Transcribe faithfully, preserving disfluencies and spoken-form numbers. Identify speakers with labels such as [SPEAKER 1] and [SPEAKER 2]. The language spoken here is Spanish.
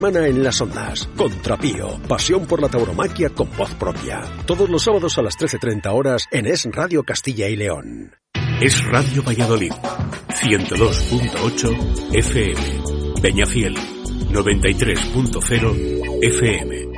[SPEAKER 1] Semana en las ondas. Contrapío. Pasión por la tauromaquia con voz propia. Todos los sábados a las trece treinta horas en Es Radio Castilla y León.
[SPEAKER 2] Es Radio Valladolid. ciento dos punto ocho F M. Peñafiel. noventa y tres punto cero F M.